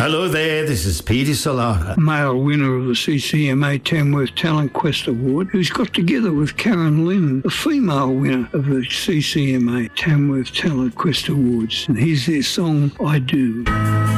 Hello there, this is Peter Solara. Male winner of the CCMA Tamworth Talent Quest Award, who's got together with Karen Lynn, the female winner of the CCMA Tamworth Talent Quest Awards. And here's their song, I Do.